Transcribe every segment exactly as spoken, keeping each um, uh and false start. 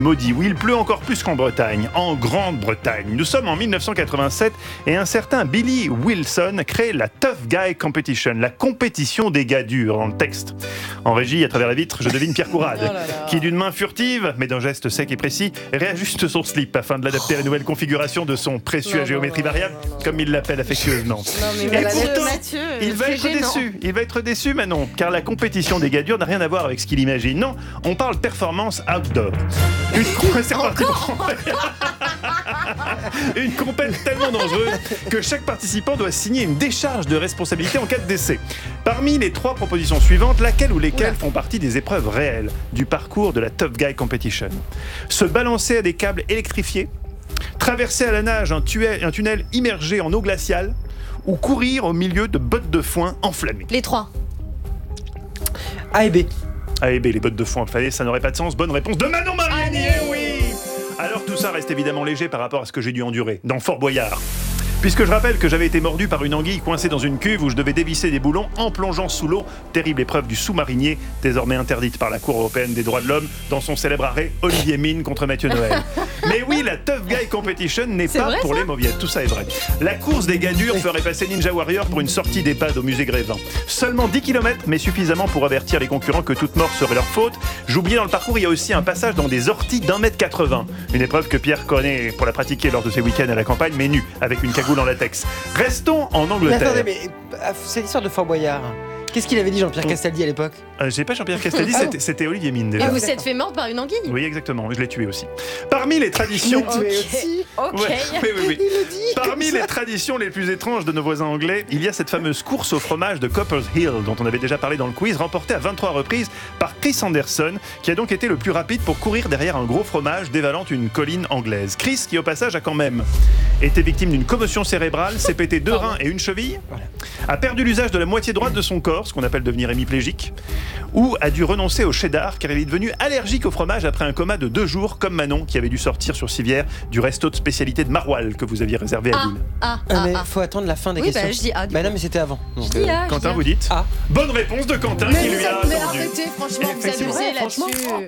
Maudit, où il pleut encore plus qu'en Bretagne, en Grande-Bretagne. Nous sommes en mille neuf cent quatre-vingt-sept et un certain Billy Wilson crée la Tough Guy Competition, la compétition des gars durs dans le texte. En régie, à travers la vitre, je devine Pierre Courade, oh là là. qui d'une main furtive, mais d'un geste sec et précis, réajuste son slip afin de l'adapter à la nouvelle configuration de son précieux non, à géométrie non, non, variable, non, non, comme il l'appelle affectueusement. Non, mais et pourtant, Mathieu, il va être gênant. déçu, il va être déçu Manon, car la compétition des gars durs n'a rien à voir avec ce qu'il imagine. Non, on parle performance outdoor. Une c'est parti pour... Une compète tellement dangereuse que chaque participant doit signer une décharge de responsabilité en cas de décès. Parmi les trois propositions suivantes, laquelle ou lesquelles font partie des épreuves réelles du parcours de la Tough Guy Competition? Se balancer à des câbles électrifiés, traverser à la nage un, tuel, un tunnel immergé en eau glaciale ou courir au milieu de bottes de foin enflammées? Les trois. A et B. A et B, les bottes de foin enflammées, ça n'aurait pas de sens. Bonne réponse de Manon Mariani, eh oui. Alors tout ça reste évidemment léger par rapport à ce que j'ai dû endurer dans Fort Boyard. Puisque je rappelle que j'avais été mordu par une anguille coincée dans une cuve où je devais dévisser des boulons en plongeant sous l'eau. Terrible épreuve du sous-marinier, désormais interdite par la Cour européenne des droits de l'homme dans son célèbre arrêt Olivier Mine contre Mathieu Noël. Mais oui, la Tough Guy Competition n'est pas vrai, pour ça les mauviettes, tout ça est vrai. La course des gars durs ferait passer Ninja Warrior pour une sortie d'EHPAD au musée Grévin. Seulement dix kilomètres, mais suffisamment pour avertir les concurrents que toute mort serait leur faute. J'oubliais dans le parcours, il y a aussi un passage dans des orties d'un mètre quatre-vingts. Une épreuve que Pierre connaît pour la pratiquer lors de ses week-ends à la campagne, mais nu, avec une cagoule en latex. Restons en Angleterre. Mais attendez, mais c'est l'histoire de Fort Boyard. Qu'est-ce qu'il avait dit Jean-Pierre Castaldi à l'époque? euh, J'ai pas Jean-Pierre Castaldi, c'était, c'était Olivier Mine déjà. Et vous êtes fait mordre par une anguille? Oui, exactement, je l'ai tué aussi. Parmi les traditions... Ok, ok. Ouais, oui, oui, oui. Parmi les traditions les plus étranges de nos voisins anglais, il y a cette fameuse course au fromage de Copper's Hill, dont on avait déjà parlé dans le quiz, remportée à vingt-trois reprises par Chris Anderson, qui a donc été le plus rapide pour courir derrière un gros fromage dévalant une colline anglaise. Chris, qui au passage a quand même été victime d'une commotion cérébrale, s'est pété deux reins et une cheville, a perdu l'usage de la moitié droite de son corps, ce qu'on appelle devenir hémiplégique, ou a dû renoncer au cheddar car il est devenu allergique au fromage après un coma de deux jours, comme Manon qui avait dû sortir sur civière du resto de spécialité de Maroilles que vous aviez réservé à ah, Lille. Ah, ah, ah, mais ah. faut attendre la fin des oui, questions. Bah, je dis A. Bah non, mais c'était avant. Donc, je dis A, euh, Quentin, je dis vous dites A. Bonne réponse de Quentin mais qui lui a mais attendu. arrêtez, franchement, vous abusez là-dessus.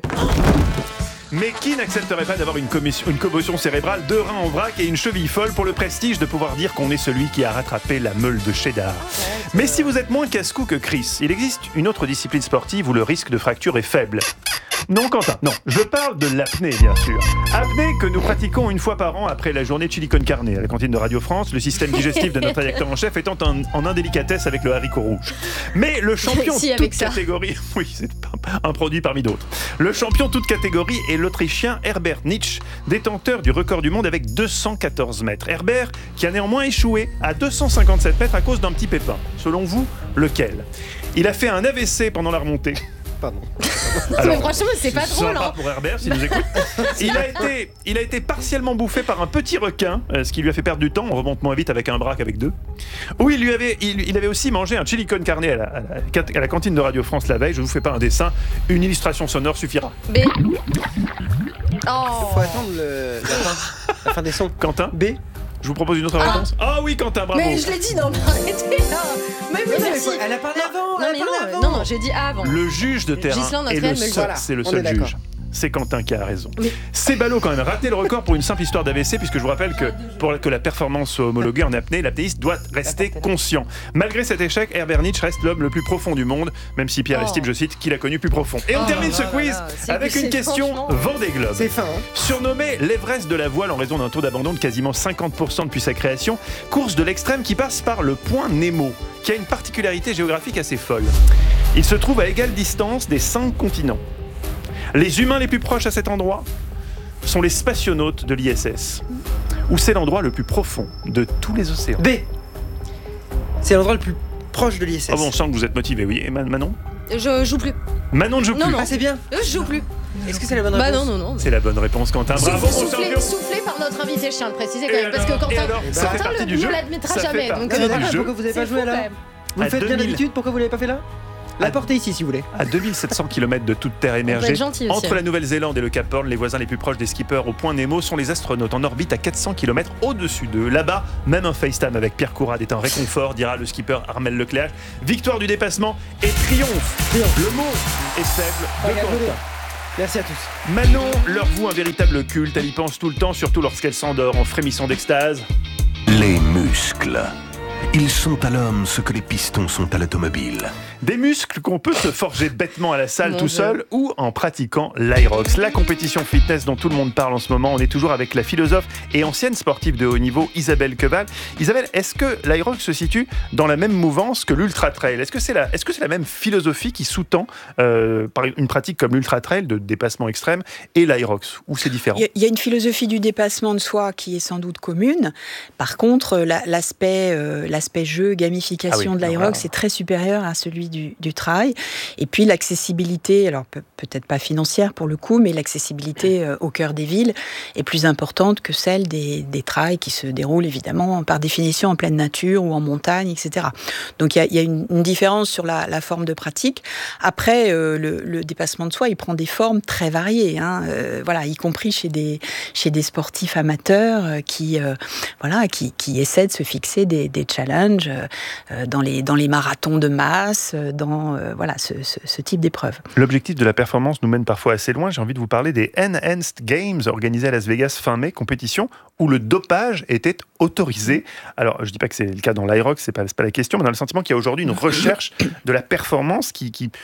Mais qui n'accepterait pas d'avoir une, commission, une commotion cérébrale, deux reins en vrac et une cheville folle pour le prestige de pouvoir dire qu'on est celui qui a rattrapé la meule de cheddar? Mais si vous êtes moins casse-cou que Chris, il existe une autre discipline sportive où le risque de fracture est faible. Non, Quentin, non. Je parle de l'apnée, bien sûr. Apnée que nous pratiquons une fois par an après la journée chili con carne à la cantine de Radio France, le système digestif de notre rédacteur en chef étant en, en indélicatesse avec le haricot rouge. Mais le champion si, toute ça. catégorie... Oui, c'est un produit parmi d'autres. Le champion toute catégorie est l'Autrichien Herbert Nitsch, détenteur du record du monde avec deux cent quatorze mètres. Herbert, qui a néanmoins échoué à deux cent cinquante-sept mètres à cause d'un petit pépin. Selon vous, lequel? Il a fait un A V C pendant la remontée. Pardon. Alors, mais franchement, c'est pas drôle. Sympa hein. pour Herbert, s'il nous écoute. Il a, été, il a été partiellement bouffé par un petit requin, euh, ce qui lui a fait perdre du temps. On remonte moins vite avec un bras qu'avec deux. Ou il, lui avait, il, il avait aussi mangé un chili con carne à la, à, la, à la cantine de Radio France la veille. Je ne vous fais pas un dessin, une illustration sonore suffira. B. Oh. Faut attendre le, la, fin, la fin des sons. Quentin? B. Je vous propose une autre ah. réponse. Ah oui, Quentin, bravo. Mais je l'ai dit, non, mais arrêtez là. Mais oui, non, merci. Mais elle a parlé avant. Non, elle mais a parlé non, avant. non, non, j'ai dit A avant. Le juge de terrain Ghislain, est le seul, voilà. c'est le On seul est juge. C'est Quentin qui a raison. Mais... C'est ballot quand même. Rater le record pour une simple histoire d'A V C, puisque je vous rappelle que pour que la performance soit homologuée en apnée, l'apnéiste doit rester conscient. Malgré cet échec, Herbert Nitsch reste l'homme le plus profond du monde, même si Pierre oh. estime, je cite, qu'il a connu plus profond. Et on oh termine là ce là quiz là, avec une question Vendée Globe. C'est fin. Hein. Surnommé l'Everest de la voile en raison d'un taux d'abandon de quasiment cinquante pour cent depuis sa création, course de l'extrême qui passe par le point Nemo, qui a une particularité géographique assez folle. Il se trouve à égale distance des cinq continents. Les humains les plus proches à cet endroit sont les spationautes de l'I S S, où c'est l'endroit le plus profond de tous les océans. B. C'est l'endroit le plus proche de l'I S S. Ah bon, on sent que vous êtes motivé, oui. Et Man- Manon Je joue plus. Manon ne joue non, plus. Non. Ah, c'est bien. Euh, je joue plus. Est-ce que c'est la bonne réponse? Bah non, non, non. C'est la bonne réponse, Quentin. Bravo, mon soufflé, champion. soufflé par notre invité, je tiens à le préciser quand Et même. Parce alors, que Quentin, alors, ça fait Quentin partie le, du ne jeu. l'admettra Ça fait jamais. partie Donc, du euh, jeu. voilà. Pourquoi vous n'avez pas joué alors? Vous À le faites deux bien mille. d'habitude, pourquoi vous l'avez pas fait là? La porte est ici si vous voulez. À deux mille sept cents kilomètres de toute terre émergée, gentil aussi, entre hein. la Nouvelle-Zélande et le Cap Horn, les voisins les plus proches des skippers au point Nemo sont les astronautes en orbite à quatre cents kilomètres au-dessus d'eux. Là-bas, même un FaceTime avec Pierre Courade est un réconfort, dira le skipper Armel Leclerc. Victoire du dépassement et triomphe. Le mot est faible de Quentin. Merci à tous. Manon leur voue un véritable culte. Elle y pense tout le temps, surtout lorsqu'elle s'endort en frémissant d'extase. Les muscles. Ils sont à l'homme ce que les pistons sont à l'automobile. Des muscles qu'on peut se forger bêtement à la salle Mon tout Dieu. seul ou en pratiquant l'Aerox, la compétition fitness dont tout le monde parle en ce moment. On est toujours avec la philosophe et ancienne sportive de haut niveau, Isabelle Queval. Isabelle, est-ce que l'Aerox se situe dans la même mouvance que l'Ultra Trail ? Est-ce que c'est la, est-ce que c'est la même philosophie qui sous-tend euh, par une pratique comme l'Ultra Trail de dépassement extrême et l'Aerox, ou c'est différent ? Il y a une philosophie du dépassement de soi qui est sans doute commune. Par contre, la, l'aspect, euh, l'aspect jeu, gamification Ah oui, de l'Aerox voilà. est très supérieur à celui du, du trail. Et puis l'accessibilité, alors pe- peut-être pas financière pour le coup, mais l'accessibilité euh, au cœur des villes est plus importante que celle des, des trails qui se déroulent évidemment par définition en pleine nature ou en montagne, et cetera. Donc il y a, il y a une, une différence sur la, la forme de pratique. Après, euh, le, le dépassement de soi, il prend des formes très variées, hein, euh, voilà, y compris chez des, chez des sportifs amateurs euh, qui, euh, voilà, qui, qui essaient de se fixer des, des challenges euh, dans, les, dans les marathons de masse, euh, dans euh, voilà, ce, ce, ce type d'épreuve. L'objectif de la performance nous mène parfois assez loin. J'ai envie de vous parler des Enhanced Games organisés à Las Vegas fin mai, compétition où le dopage était autorisé. Alors, je ne dis pas que c'est le cas dans l'Aerox, ce n'est pas, c'est pas la question, mais on a le sentiment qu'il y a aujourd'hui une recherche de la performance qui... qui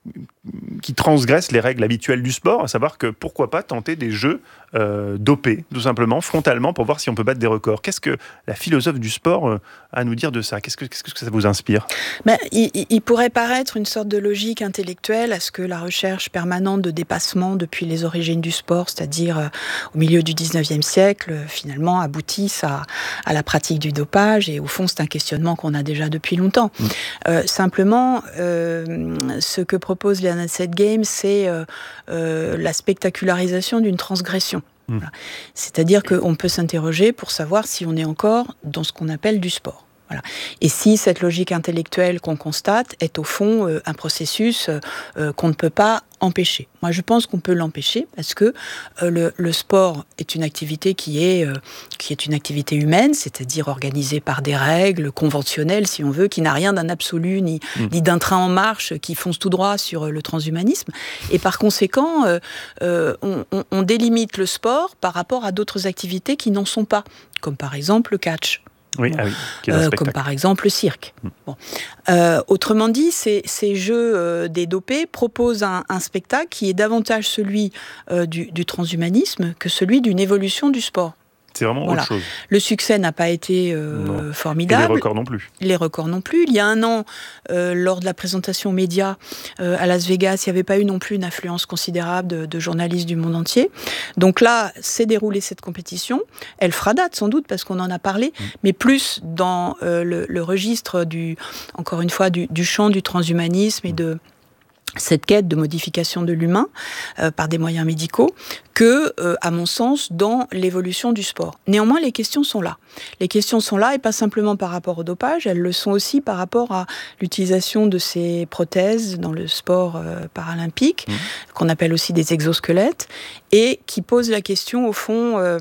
qui transgresse les règles habituelles du sport, à savoir que pourquoi pas tenter des jeux euh, dopés, tout simplement, frontalement, pour voir si on peut battre des records. Qu'est-ce que la philosophe du sport euh, a à nous dire de ça ? Qu'est-ce que, qu'est-ce que ça vous inspire ? Ben, il, il pourrait paraître une sorte de logique intellectuelle à ce que la recherche permanente de dépassement depuis les origines du sport, c'est-à-dire euh, au milieu du dix-neuvième siècle, euh, finalement aboutisse à, à la pratique du dopage. Et au fond, c'est un questionnement qu'on a déjà depuis longtemps. Mmh. Euh, simplement, euh, ce que propose les Enhanced Games, c'est euh, euh, la spectacularisation d'une transgression. Mmh. Voilà. C'est-à-dire qu'on peut s'interroger pour savoir si on est encore dans ce qu'on appelle du sport. Voilà. Et si cette logique intellectuelle qu'on constate est au fond euh, un processus euh, qu'on ne peut pas empêcher. Moi, je pense qu'on peut l'empêcher parce que euh, le, le sport est une activité qui est, euh, qui est une activité humaine, c'est-à-dire organisée par des règles conventionnelles, si on veut, qui n'a rien d'un absolu ni, mmh. ni d'un train en marche qui fonce tout droit sur euh, le transhumanisme. Et par conséquent, euh, euh, on, on, on délimite le sport par rapport à d'autres activités qui n'en sont pas, comme par exemple le catch. Oui, bon. ah oui, euh, comme par exemple le cirque. Mmh. Bon. Euh, autrement dit, ces, ces jeux euh, des dopés proposent un, un spectacle qui est davantage celui euh, du, du transhumanisme que celui d'une évolution du sport. C'est vraiment voilà. autre chose. Le succès n'a pas été euh, formidable. Et les records non plus. Les records non plus. Il y a un an, euh, lors de la présentation média euh, à Las Vegas, il n'y avait pas eu non plus une affluence considérable de, de journalistes du monde entier. Donc là, s'est déroulée cette compétition. Elle fera date sans doute parce qu'on en a parlé, mmh. mais plus dans euh, le, le registre du, encore une fois, du, du champ du transhumanisme et de cette quête de modification de l'humain euh, par des moyens médicaux que, euh, à mon sens, dans l'évolution du sport. Néanmoins, les questions sont là. Les questions sont là et pas simplement par rapport au dopage, elles le sont aussi par rapport à l'utilisation de ces prothèses dans le sport euh, paralympique, mmh. qu'on appelle aussi des exosquelettes, et qui posent la question, au fond... Euh,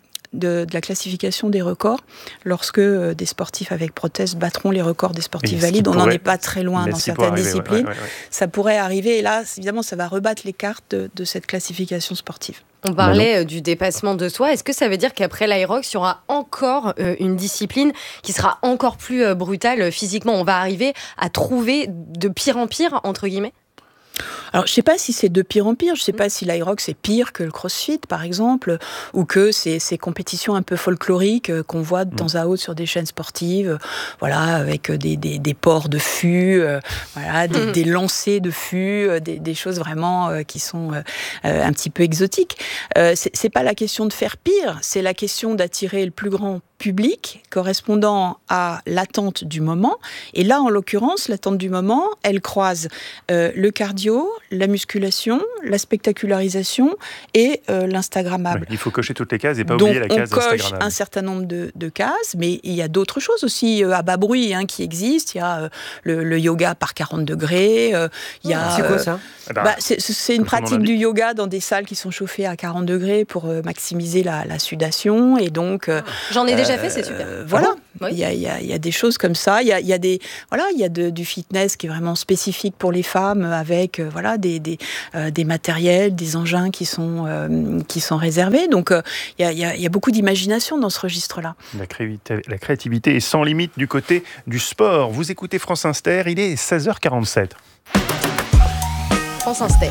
De, de la classification des records lorsque euh, des sportifs avec prothèse battront les records des sportifs valides. On n'en est pas très loin dans certaines arriver, disciplines. Ouais, ouais, ouais. Ça pourrait arriver et là, évidemment, ça va rebattre les cartes de, de cette classification sportive. On parlait euh, du dépassement de soi. Est-ce que ça veut dire qu'après l'Aerox, il y aura encore euh, une discipline qui sera encore plus euh, brutale physiquement ? On va arriver à trouver de pire en pire, entre guillemets ? Alors, je ne sais pas si c'est de pire en pire, je ne sais pas si l'Aerox est pire que le CrossFit, par exemple, ou que ces, ces compétitions un peu folkloriques qu'on voit de temps à autre sur des chaînes sportives, voilà, avec des, des, des ports de fût, euh, voilà, des, des lancers de fût, euh, des, des choses vraiment euh, qui sont euh, un petit peu exotiques. Euh, c'est, c'est pas la question de faire pire, c'est la question d'attirer le plus grand public correspondant à l'attente du moment. Et là, en l'occurrence, l'attente du moment, elle croise euh, le cardio, la musculation, la spectacularisation et euh, l'instagrammable. Ouais, il faut cocher toutes les cases et pas Donc, oublier la case on coche instagrammable. un certain nombre de, de cases, mais il y a d'autres choses aussi euh, à bas bruit hein, qui existent. Il y a euh, le, le yoga par quarante degrés. Euh, il y a, c'est quoi ça euh, bah, c'est, c'est une pratique du yoga dans des salles qui sont chauffées à quarante degrés pour euh, maximiser la, la sudation. Et donc, euh, J'en ai déjà fait, c'est super. Euh, voilà. Ah bon Il Oui. y, a, il, y a, il y a des choses comme ça. Il y a, il y a, des, voilà, il y a de, du fitness qui est vraiment spécifique pour les femmes, avec euh, voilà, des, des, euh, des matériels, des engins qui sont, euh, qui sont réservés. Donc euh, il, y a, il, y a, il y a beaucoup d'imagination dans ce registre-là. La, créativité, la créativité est sans limite du côté du sport. Vous écoutez France Inter, il est seize heures quarante-sept. France Inter.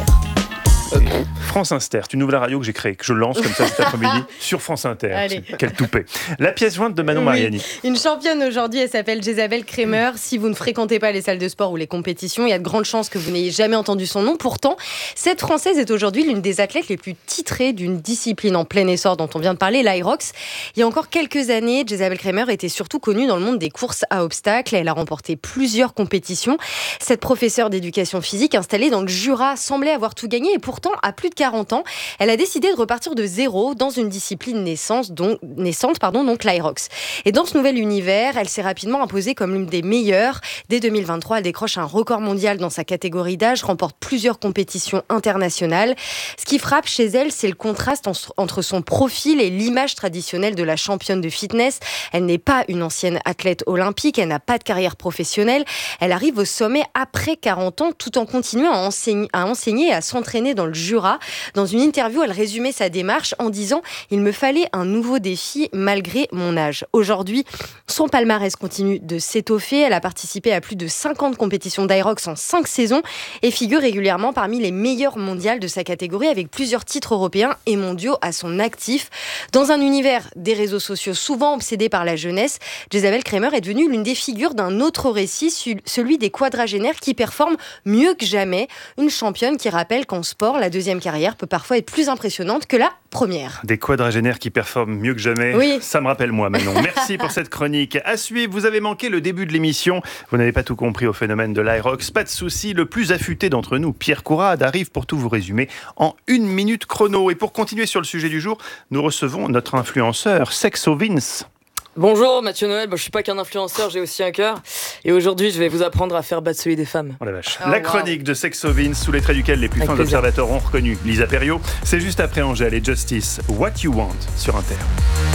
France Inter, c'est une nouvelle radio que j'ai créée, que je lance comme ça cet après-midi sur France Inter. Allez. Quel toupet. La pièce jointe de Manon Oui. Mariani. Une championne aujourd'hui, elle s'appelle Jésabelle Kremer. Si vous ne fréquentez pas les salles de sport ou les compétitions, il y a de grandes chances que vous n'ayez jamais entendu son nom. Pourtant, cette Française est aujourd'hui l'une des athlètes les plus titrées d'une discipline en plein essor dont on vient de parler, l'Irox. Il y a encore quelques années, Jésabelle Kremer était surtout connue dans le monde des courses à obstacles. Elle a remporté plusieurs compétitions. Cette professeure d'éducation physique installée dans le Jura semblait avoir tout gagné et pourtant, à plus de quarante ans, elle a décidé de repartir de zéro dans une discipline naissance, donc, naissante, pardon, donc l'Irox. Et dans ce nouvel univers, elle s'est rapidement imposée comme l'une des meilleures. Dès deux mille vingt-trois, elle décroche un record mondial dans sa catégorie d'âge, remporte plusieurs compétitions internationales. Ce qui frappe chez elle, c'est le contraste entre son profil et l'image traditionnelle de la championne de fitness. Elle n'est pas une ancienne athlète olympique, elle n'a pas de carrière professionnelle. Elle arrive au sommet après quarante ans, tout en continuant à enseigner, à enseigner et à s'entraîner dans le Jura. Dans une interview, elle résumait sa démarche en disant « Il me fallait un nouveau défi malgré mon âge ». Aujourd'hui, son palmarès continue de s'étoffer. Elle a participé à plus de cinquante compétitions d'Irox en cinq saisons et figure régulièrement parmi les meilleures mondiales de sa catégorie avec plusieurs titres européens et mondiaux à son actif. Dans un univers des réseaux sociaux souvent obsédé par la jeunesse, Jésabelle Kremer est devenue l'une des figures d'un autre récit, celui des quadragénaires qui performent mieux que jamais. Une championne qui rappelle qu'en sport, la deuxième carrière peut parfois être plus impressionnante que la première. Des quadragénaires qui performent mieux que jamais. Oui. Ça me rappelle moi, Manon. Merci pour cette chronique. À suivre, vous avez manqué le début de l'émission. Vous n'avez pas tout compris au phénomène de l'Irox. Pas de souci, le plus affûté d'entre nous, Pierre Courade, arrive pour tout vous résumer en une minute chrono. Et pour continuer sur le sujet du jour, nous recevons notre influenceur, Sexo Vince. Bonjour Mathieu Noël, bon, je suis pas qu'un influenceur, j'ai aussi un cœur. Et aujourd'hui, je vais vous apprendre à faire battre celui des femmes. Oh la vache. Oh, la wow. chronique de Sexo Vince, sous les traits duquel les plus Avec fins plaisir. observateurs ont reconnu Lisa Perriot. C'est juste après Angèle et Justice, What You Want sur Inter.